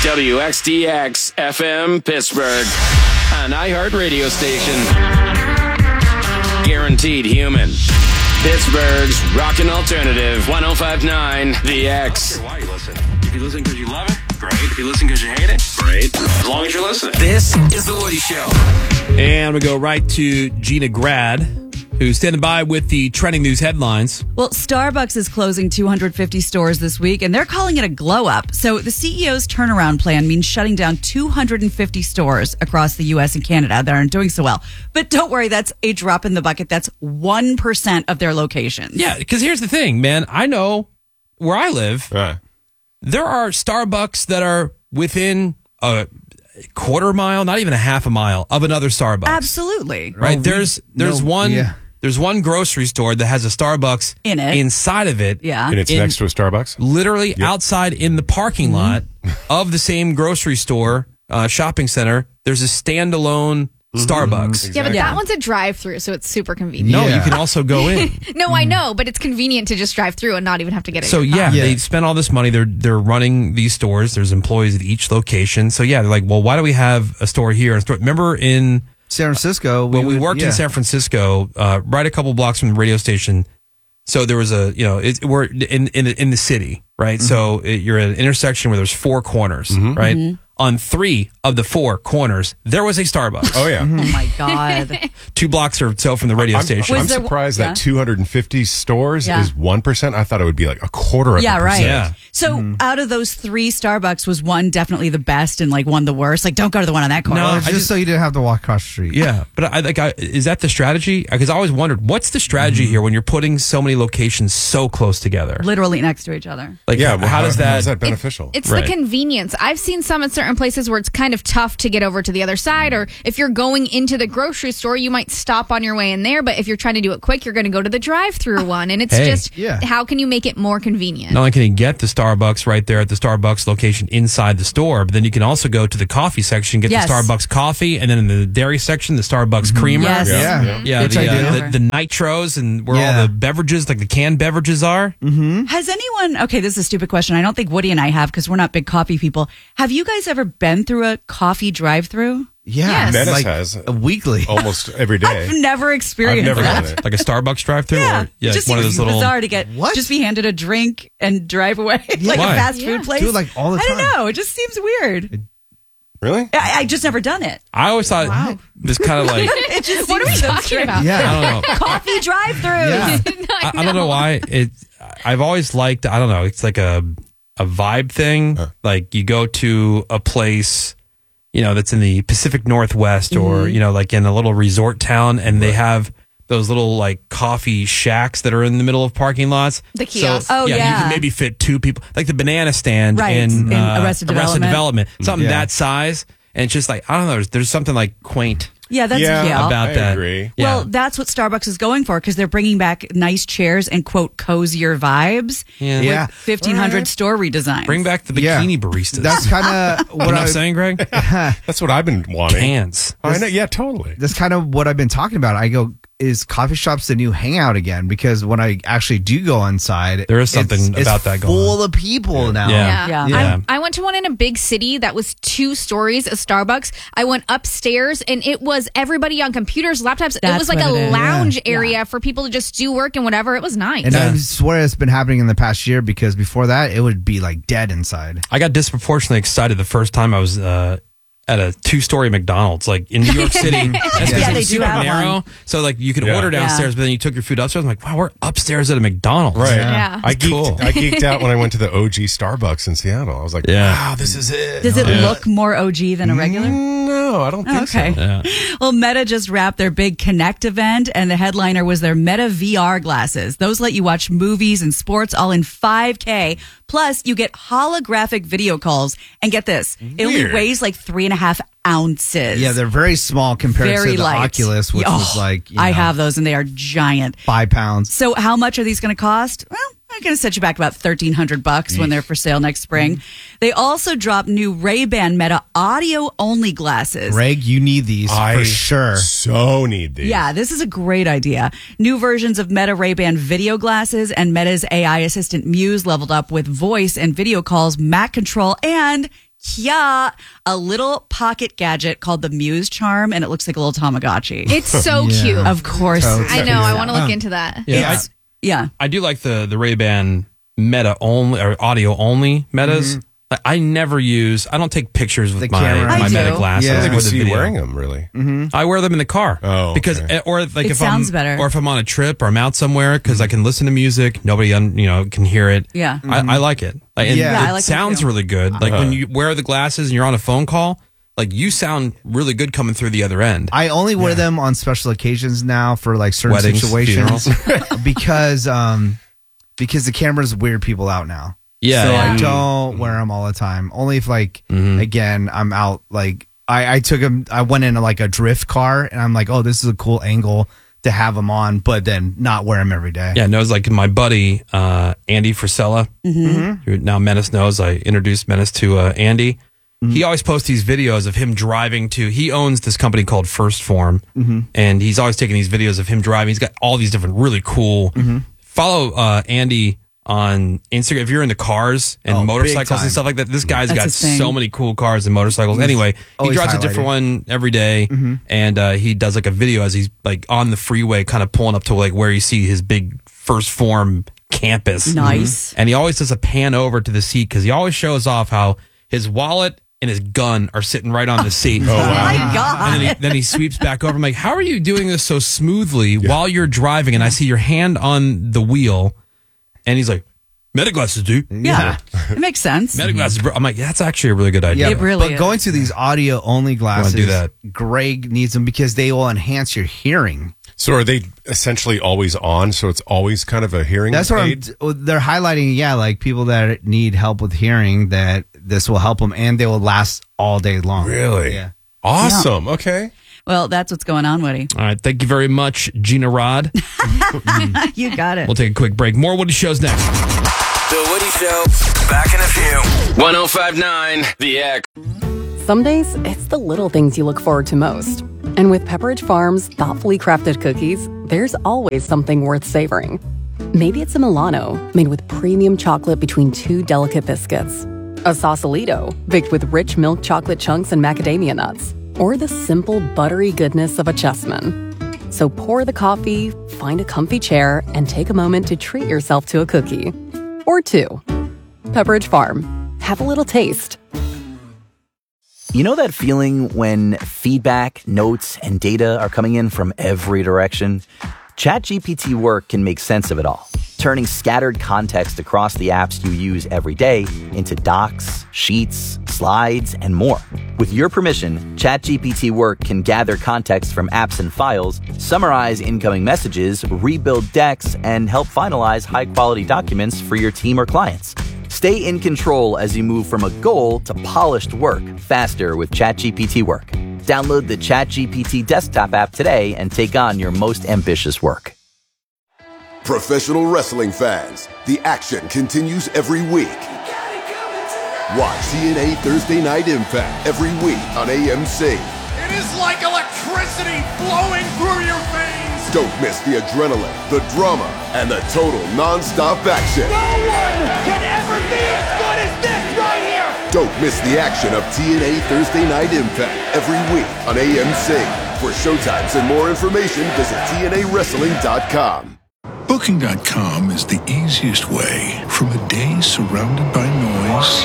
WXDX FM Pittsburgh, an iHeart radio station. Guaranteed human. Pittsburgh's rockin' alternative, 105.9 The X. Why you listen? If you listen because you love it, great. If you listen because you hate it, great. As long as you're listening. This is The Woody Show. And we go right to Gina Grad, who's standing by with the trending news headlines. Well, Starbucks is closing 250 stores this week, and they're calling it a glow-up. So the CEO's turnaround plan means shutting down 250 stores across the U.S. and Canada that aren't doing so well. But don't worry, that's a drop in the bucket. That's 1% of their locations. Yeah, because here's the thing, man. I know where I live, there are Starbucks that are within a quarter mile, not even a half a mile, of another Starbucks. Absolutely. Right? There's one grocery store that has a Starbucks in it. Inside of it. Yeah. And it's next to a Starbucks? Literally outside in the parking lot of the same grocery store, shopping center, there's a standalone Starbucks. Yeah, but that one's a drive-through, so it's super convenient. No, you can also go in. No, I know, but it's convenient to just drive through and not even have to get it. So they spent all this money. They're running these stores. There's employees at each location. So yeah, they're like, well, why do we have a store here? Remember in San Francisco, when we worked in San Francisco, right a couple blocks from the radio station. So there was we're in the city, right? Mm-hmm. So you're at an intersection where there's four corners, right? Mm-hmm. On 3 of the 4 corners, there was a Starbucks. Oh, yeah. Oh, my God. 2 blocks or so from the radio station. I'm surprised that 250 stores is 1%. I thought it would be like a quarter of a percent. Right. Yeah. So out of those 3 Starbucks, was one definitely the best and like one the worst? Like, don't go to the one on that corner. No, just so you didn't have to walk across the street. Yeah, but is that the strategy? Because I always wondered, what's the strategy here when you're putting so many locations so close together? Literally next to each other. Like, how is that beneficial? It's the convenience. I've seen some at certain places where it's kind of tough to get over to the other side, or if you're going into the grocery store, you might stop on your way in there, but if you're trying to do it quick, you're going to go to the drive-through one, and it's how can you make it more convenient? Not only can you get the Starbucks right there at the Starbucks location inside the store, but then you can also go to the coffee section, get the Starbucks coffee, and then in the dairy section, the Starbucks creamer. Yes. The nitros and where all the beverages, like the canned beverages are. Mm-hmm. Has anyone, this is a stupid question. I don't think Woody and I have because we're not big coffee people. Have you guys ever been through a coffee drive-through? Yeah, Menace has weekly, almost every day. I've never experienced I've never that. done it. Like a Starbucks drive-through? Yeah, or, just one of those little bizarre to get. Just be handed a drink and drive away like Why? a fast food place. Do it like all the time. I don't know. It just seems weird. Really? I just never done it. I always thought this kind of like. It just What are we talking about? Yeah, I don't know. Coffee drive-through. Yeah. I don't know why. I've always liked. I don't know. It's like a vibe thing. Like you go to a place, that's in the Pacific Northwest, or like in a little resort town, and they have those little like coffee shacks that are in the middle of parking lots. The kiosks. So, you can maybe fit 2 people, like the banana stand in Arrested Development, something that size, and it's just like I don't know. There's something like quaint. Yeah, that's cute. About I that. agree. Yeah. Well, that's what Starbucks is going for because they're bringing back nice chairs and quote cozier vibes. Yeah. 1,500 store redesign. Bring back the bikini baristas. That's kind of what I'm saying, Greg. That's what I've been wanting. Cans. I know. Yeah, totally. That's kind of what I've been talking about. I go, is coffee shops the new hangout again? Because when I actually do go inside, there is something about that going on. Full of people now. Yeah. I went to one in a big city that was 2 stories, a Starbucks. I went upstairs and it was everybody on computers, laptops. It was like a lounge area for people to just do work and whatever. It was nice. And I swear it's been happening in the past year because before that, it would be like dead inside. I got disproportionately excited the first time I was at a 2-story McDonald's, like in New York City. That's they it's do super have narrow. one. So like you could order downstairs, but then you took your food upstairs. I'm like, wow, we're upstairs at a McDonald's. Right. Yeah. I geeked out when I went to the OG Starbucks in Seattle. I was like, wow, this is it. Does it look more OG than a regular? No, I don't think so. Yeah. Well, Meta just wrapped their big Connect event, and the headliner was their Meta VR glasses. Those let you watch movies and sports all in 5K. Plus, you get holographic video calls. And get this, it only weighs like 3.5 ounces. Yeah, they're very small compared to the light. Oculus, which was like, I have those, and they are giant. 5 pounds. So how much are these going to cost? Well, I'm going to set you back about $1,300 when they're for sale next spring. They also dropped new Ray-Ban Meta audio-only glasses. Greg, you need these for sure. So need these. Yeah, this is a great idea. New versions of Meta Ray-Ban video glasses and Meta's AI assistant Muse leveled up with voice and video calls, Mac control, and Yeah, a little pocket gadget called the Muse Charm, and it looks like a little Tamagotchi. It's so cute. Of course. I know. I want to look into that. Yeah, I do like the Ray-Ban Meta only or audio only Metas. Like, I don't take pictures with my Meta glasses. I don't even or see the you video. wearing them, really. I wear them in the car. Oh, because okay. or like It if sounds I'm better. or if I'm on a trip or I'm out somewhere because I can listen to music. Nobody can hear it. Yeah. I like it. Like, and Yeah. it I like it sounds too. really good. Like when you wear the glasses and you're on a phone call, like you sound really good coming through the other end. I only wear them on special occasions now for like certain Weddings, situations because the cameras weird people out now. Yeah. So yeah. I don't wear them all the time. Only if again, I'm out like I went into like a drift car and I'm like, oh, this is a cool angle to have them on, but then not wear them every day. Yeah, no, it's like my buddy, Andy Frisella, who now Menace knows. I introduced Menace to Andy. He always posts these videos of him driving he owns this company called First Form, and he's always taking these videos of him driving. He's got all these different really cool. Follow Andy on Instagram if you're into cars and motorcycles and stuff like that. This guy's got so many cool cars and motorcycles. Anyway, he drives a different one every day, and he does like a video as he's like on the freeway, kind of pulling up to like where you see his big First Form campus. Nice. And he always does a pan over to the seat because he always shows off how his wallet and his gun are sitting right on the seat. Oh my God. And then he sweeps back over. I'm like, how are you doing this so smoothly while you're driving? And I see your hand on the wheel. And he's like, Meta glasses, dude. Yeah. It makes sense. Meta glasses, bro. I'm like, that's actually a really good idea. It really But is. going to these audio only glasses, do that. Greg needs them because they will enhance your hearing. So are they essentially always on? So it's always kind of a hearing That's what aid? they're highlighting. Yeah, like people that need help with hearing, that this will help them, and they will last all day long. Really? Yeah. Awesome. Okay. Well, that's what's going on, Woody. All right. Thank you very much, Gina Rod. You got it. We'll take a quick break. More Woody Shows next. The Woody Show. Back in a few. 105.9 The X. Some days, it's the little things you look forward to most. And with Pepperidge Farm's thoughtfully crafted cookies, there's always something worth savoring. Maybe it's a Milano, made with premium chocolate between two delicate biscuits. A Sausalito, baked with rich milk chocolate chunks and macadamia nuts. Or the simple, buttery goodness of a Chessman. So pour the coffee, find a comfy chair, and take a moment to treat yourself to a cookie. Or two. Pepperidge Farm. Have a little taste. You know that feeling when feedback, notes, and data are coming in from every direction? ChatGPT Work can make sense of it all, turning scattered context across the apps you use every day into docs, sheets, slides, and more. With your permission, ChatGPT Work can gather context from apps and files, summarize incoming messages, rebuild decks, and help finalize high-quality documents for your team or clients. Stay in control as you move from a goal to polished work faster with ChatGPT Work. Download the ChatGPT desktop app today and take on your most ambitious work. Professional wrestling fans, the action continues every week. Watch TNA Thursday Night Impact every week on AMC. It is like electricity flowing through your veins. Don't miss the adrenaline, the drama, and the total non-stop action. No one can ever be as good as this right here. Don't miss the action of TNA Thursday Night Impact every week on AMC. For showtimes and more information, visit TNAWrestling.com. Booking.com is the easiest way from a day surrounded by noise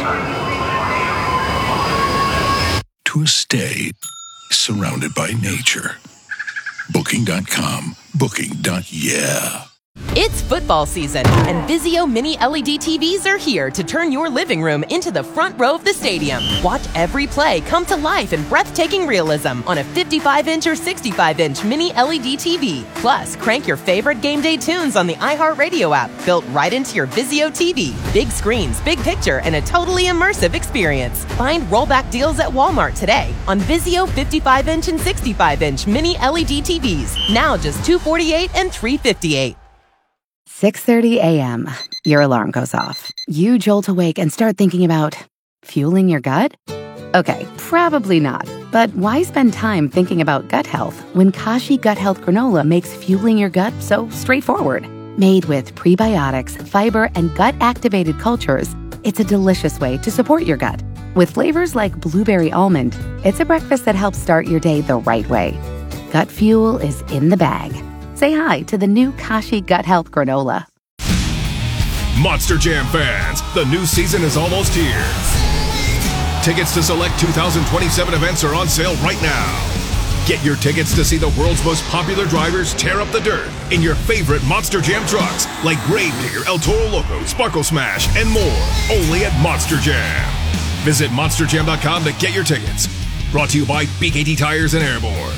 to a stay surrounded by nature. Booking.com. Booking.yeah. It's football season, and Vizio Mini LED TVs are here to turn your living room into the front row of the stadium. Watch every play come to life in breathtaking realism on a 55-inch or 65-inch Mini LED TV. Plus, crank your favorite game day tunes on the iHeartRadio app, built right into your Vizio TV. Big screens, big picture, and a totally immersive experience. Find rollback deals at Walmart today on Vizio 55-inch and 65-inch Mini LED TVs. Now just $248 and $358. 6:30 a.m. Your alarm goes off. You jolt awake and start thinking about fueling your gut? Okay, probably not. But why spend time thinking about gut health when Kashi Gut Health Granola makes fueling your gut so straightforward? Made with prebiotics, fiber, and gut-activated cultures, it's a delicious way to support your gut. With flavors like blueberry almond, it's a breakfast that helps start your day the right way. Gut Fuel is in the bag. Say hi to the new Kashi Gut Health Granola. Monster Jam fans, the new season is almost here. Tickets to select 2027 events are on sale right now. Get your tickets to see the world's most popular drivers tear up the dirt in your favorite Monster Jam trucks like Gravedigger, El Toro Loco, Sparkle Smash, and more. Only at Monster Jam. Visit monsterjam.com to get your tickets. Brought to you by BKT Tires and Airborne.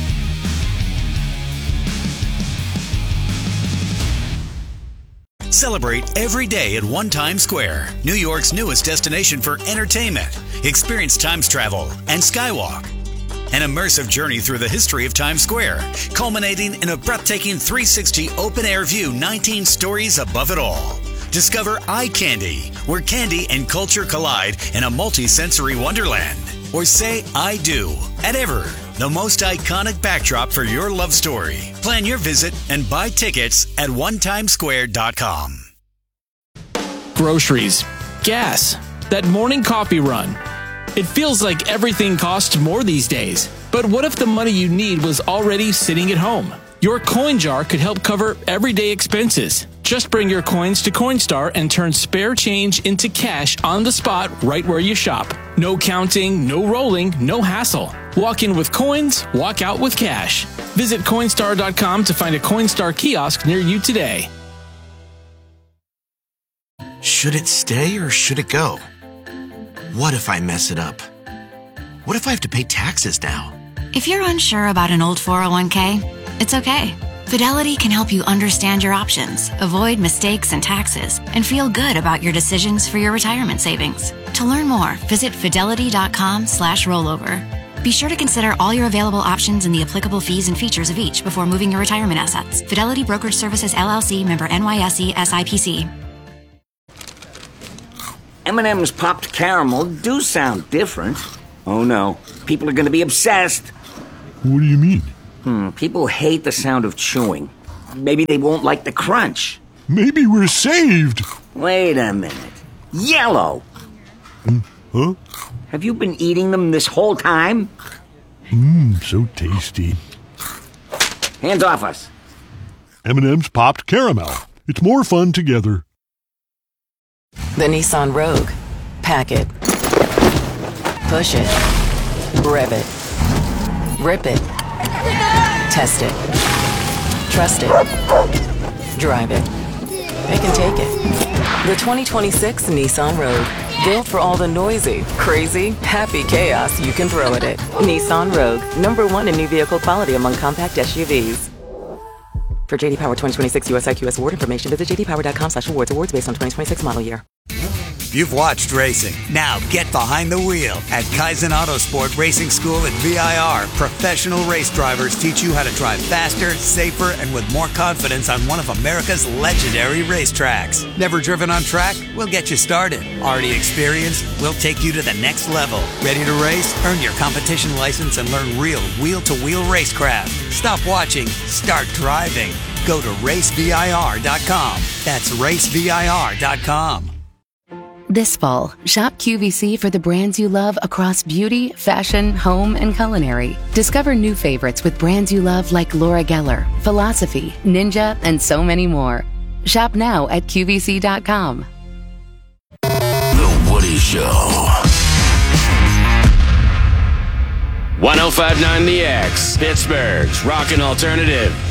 Celebrate every day at One Times Square, New York's newest destination for entertainment. Experience Times Travel and Skywalk. An immersive journey through the history of Times Square, culminating in a breathtaking 360 open-air view 19 stories above it all. Discover Eye Candy, where candy and culture collide in a multi-sensory wonderland. Or say I do at Ever, the most iconic backdrop for your love story. Plan your visit and buy tickets at onetimesquare.com. Groceries, gas, that morning coffee run. It feels like everything costs more these days. But what if the money you need was already sitting at home? Your coin jar could help cover everyday expenses. Just bring your coins to Coinstar and turn spare change into cash on the spot right where you shop. No counting, no rolling, no hassle. Walk in with coins, walk out with cash. Visit Coinstar.com to find a Coinstar kiosk near you today. Should it stay or should it go? What if I mess it up? What if I have to pay taxes now? If you're unsure about an old 401k, it's okay. Fidelity can help you understand your options, avoid mistakes and taxes, and feel good about your decisions for your retirement savings. To learn more, visit fidelity.com/rollover. Be sure to consider all your available options and the applicable fees and features of each before moving your retirement assets. Fidelity Brokerage Services, LLC, member NYSE, SIPC. M&M's popped caramel do sound different. Oh no, people are going to be obsessed. What do you mean? People hate the sound of chewing. Maybe they won't like the crunch. Maybe we're saved. Wait a minute. Yellow! Huh? Have you been eating them this whole time? So tasty. Hands off us. M&M's popped caramel. It's more fun together. The Nissan Rogue. Pack it. Push it. Rev it. Rip it. Test it. Trust it. Drive it. They can take it. The 2026 Nissan Rogue. Built for all the noisy, crazy, happy chaos you can throw at it. Nissan Rogue. #1 in new vehicle quality among compact SUVs. For JD Power 2026 US IQS award information, visit jdpower.com/awards. Awards based on 2026 model year. You've watched racing. Now get behind the wheel at Kaizen Autosport Racing School at VIR. Professional race drivers teach you how to drive faster, safer, and with more confidence on one of America's legendary racetracks. Never driven on track? We'll get you started. Already experienced? We'll take you to the next level. Ready to race? Earn your competition license and learn real wheel-to-wheel racecraft. Stop watching. Start driving. Go to racevir.com. That's racevir.com. This fall, shop QVC for the brands you love across beauty, fashion, home, and culinary. Discover new favorites with brands you love like Laura Geller, Philosophy, Ninja, and so many more. Shop now at QVC.com. The Woody Show. 105.9 The X, Pittsburgh's Rockin' Alternative.